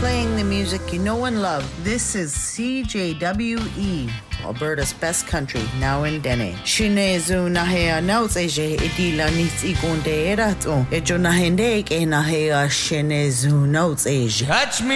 Playing the music you know and love. This is CJWE, Alberta's best country, now in Dene. Shinezu nahea nautseje idila nitsi gonde erato. Ejo nahende ke nahea shinezu nautseje. Touch me.